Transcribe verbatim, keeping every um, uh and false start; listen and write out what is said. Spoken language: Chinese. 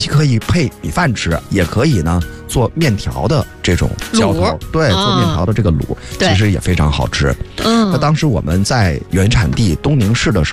既可以配米饭吃，也可以呢做面条的这种浇头，对， 啊、 做面条的这个卤，其实也非常好吃。 嗯， 那当时我们在原产地东宁市的时候。